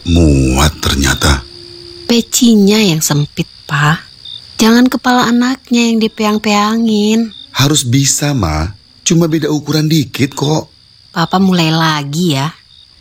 Gak muat ternyata. Pecinya yang sempit, Pa. Jangan kepala anaknya yang dipeang-peangin. Harus bisa, Ma. Cuma beda ukuran dikit kok. Papa mulai lagi ya.